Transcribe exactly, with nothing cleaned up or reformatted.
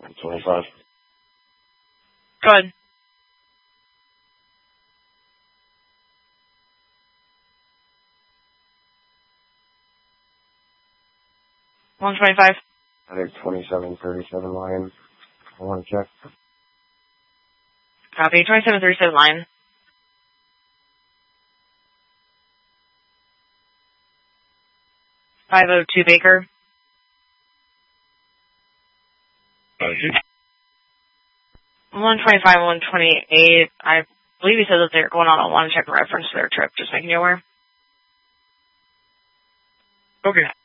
twenty-five. Go ahead. one twenty-five. I think twenty-seven thirty-seven line. I want to check. Copy. twenty-seven thirty-seven line. five oh two Baker. one twenty-five, one twenty-eight. I believe he said that they're going on a one check reference to their trip. Just making you aware. Okay.